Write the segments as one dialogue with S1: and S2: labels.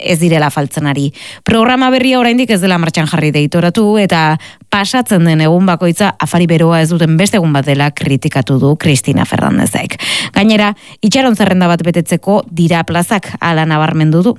S1: ez direla faltzen ari. Programa berria oraindik ez dela martxan jarri deitoratu eta pasatzen den egun bakoitza afari beroa ez duten beste egun bat dela kritikatu du Cristina Fernandezek. Gainera, itxaron zerrenda bat betetzeko dira plazak ala nabarmendu du.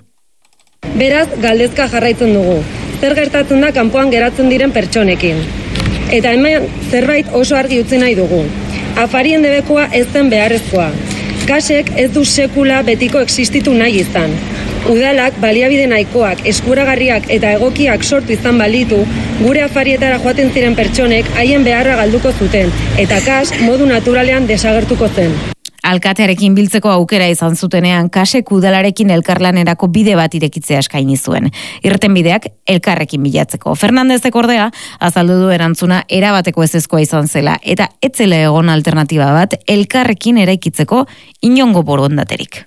S2: Beraz, galdezka jarraitzen dugu. Zer gertatzen da kanpoan geratzen diren pertsonekin. Eta hemen zerbait oso argi utzi nahi dugu. Afarien debekoa ez zen beharrezkoa. Kasek ez du sekula betiko existitu nahi izan. Udalak baliabide nahikoak, eskuragarriak eta egokiak sortu izan balitu, gure afarietara joaten ziren pertsonek haien beharra galduko zuten, eta kas modu naturalean desagertuko zen.
S1: Alkatearekin biltzeko aukera izan zutenean, Kasek udalarekin elkarlanerako bide bat irekitzea eskaini zuen. Irtenbideak elkarrekin bilatzeko. Fernandezek ordea azaldu du erantzuna erabateko ezezkoa izan zela eta etzela egon alternatiba bat elkarrekin eraikitzeko inongo borondaterik.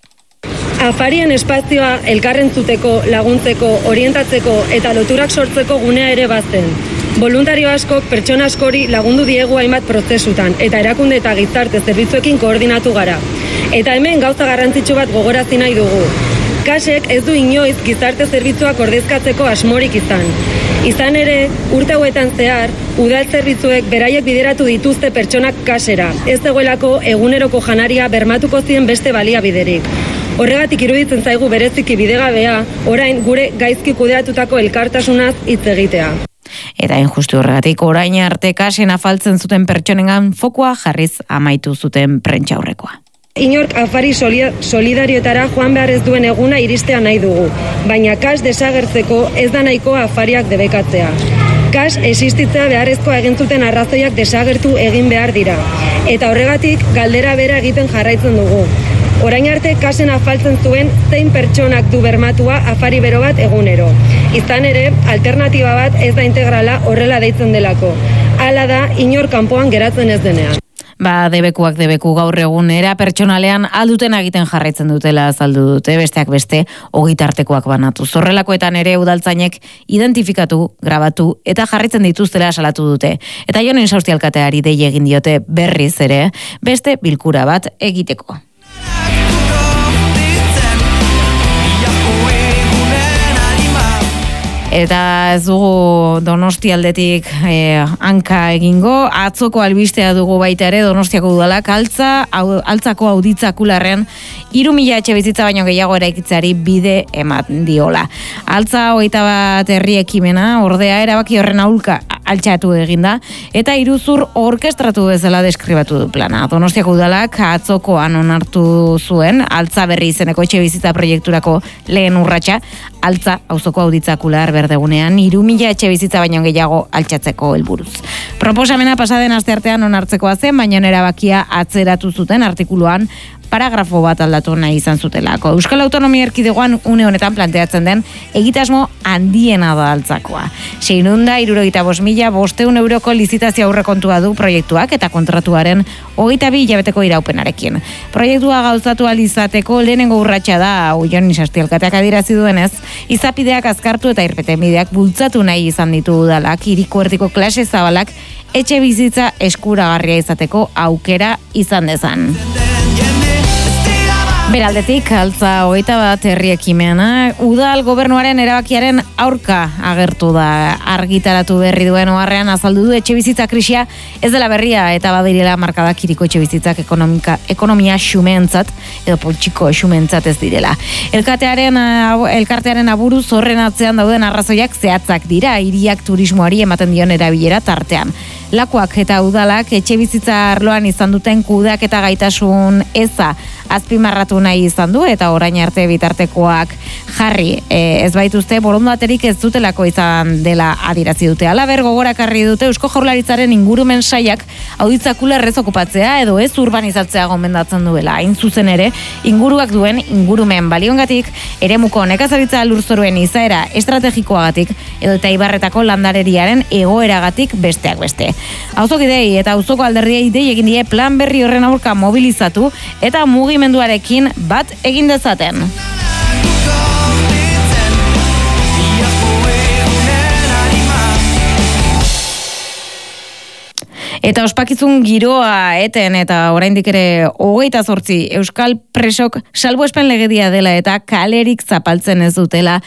S2: Afarien espazioa elkarrentzuteko, laguntzeko, orientatzeko eta loturak sortzeko gunea ere bazen. Voluntario askok pertsona askori lagundu diegu hainbat prozesutan eta erakunde eta gizarte zerbitzuekin koordinatu gara. Eta hemen gauza garrantzitsu bat gogorarazi nahi dugu. Kasek ez du inoiz gizarte zerbitzuak ordezkatzeko asmorik izan. Izan ere, urte hauetan zehar, udal zerbitzuek beraiek bideratu dituzte pertsonak kasera. Ez zegoelako eguneroko janaria bermatuko zien beste baliabiderik. Horregatik iruditzen zaigu bereziki bidegabea, orain gure gaizki kudeatutako elkartasunaz hitz egitea.
S1: Eta injustu horregatik orain arte Kasen afaltzen zuten pertsonengan fokua jarriz amaitu zuten prentsaurrekoa.
S2: Inork afari solidarioetara joan behar ez duen eguna iristea nahi dugu, baina Kas desagertzeko ez da nahikoa afariak debekatzea. Kas existitzea beharrezkoa egin zuten arrazoiak desagertu egin behar dira, eta horregatik galdera bera egiten jarraitzen dugu. Orain arte Kasen afaltzen zuen zein pertsonak du bermatua afari bero bat egunero. Izan ere, alternatiba bat ez da integrala horrela deitzen delako. Hala da, inor kanpoan geratzen ez denean.
S1: Debekuak debeku gaur egunera pertsonalean alduten egiten jarraitzen dutela azaldu dute, besteak beste ogitartekoak banatu. Zorrelakoetan ere udaltzainek identifikatu, grabatu eta jarraitzen dituztela salatu dute. Eta Jon Insausti alkateari dei egin diote berriz ere, beste bilkura bat egiteko. Eta ez dugu Donostialdetik hanka egingo, atzoko albistea dugu baita ere Donostiako udalak altzako auditzakularren 3.000 etxe bizitza baino gehiago eraikitzeari bide eman diola. Altza 21 herri ekimena, ordea erabaki horren aulka altxatu eginda, eta iruzur orkestratu bezala deskribatu du plana. Donostiako udalak atzokoan onartu zuen, altza berri izeneko etxe bizitza proiekturako lehen urratsa, altza auzoko auditzakular berdegunean 3.000 etxe bizitza baino gehiago altxatzeko helburuz. Proposamena pasaden asteartean onartzekoa zen, baina erabakia atzeratu zuten artikuluan paragrafo bat aldatu nahi izan zutelako. Euskal Autonomia Erkidegoan une honetan planteatzen den egitasmo handiena da altzakoa. 675.500 euroko lizitazio aurrekontua du proiektuak eta kontratuaren 22 hilabeteko iraupenarekin. Proiektua gauzatu ahal izateko lehenengo urratsa da, Jon Insausti alkateak adierazi duenez, izapideak azkartu eta irtenbideak bultzatu nahi izan ditu udalak, hiriko erdiko klase zabalak etxe bizitza eskuragarria izateko aukera izan dezan. Beraldetik, altza 21 herri ekimena, udal gobernuaren erabakiaren aurka agertu da. Argitaratu berri duen oharrean azaldu du etxe bizitza krisia ez dela berria eta badirela markadak hiriko etxe bizitzak ekonomia xumeentzat edo poltsiko xumeentzat ez direla. Elkartearen aburuz horren atzean dauden arrazoiak zehatzak dira, hiriak turismoari ematen dion erabilera tartean. Lakuak eta udalak etxe bizitza arloan izan duten kudeak eta gaitasun eza azpimarratu nahi izan du eta orain arte bitartekoak jarri ez baituzte borondaterik ez dutelako izan dela adierazi dute. Halaber gogorakarri dute Eusko Jaurlaritzaren ingurumen sailak auditzakular ez okupatzea edo ez urbanizatzea gomendatzen duela. Hain zuzen ere, inguruak duen ingurumen baliongatik, eremuko nekazaritza lurzoruen izaera estrategikoagatik edo eta ibarretako landareriaren egoeragatik besteak beste. Auzokidei eta auzoko alderdiei dei egin die plan berri horren aurka mobilizatu eta mugimenduarekin bat egin dezaten. Eta ospakizun giroa eten eta oraindik ere 28 euskal presok salbuespen legedia dela eta kalerik zapaltzen ez dutela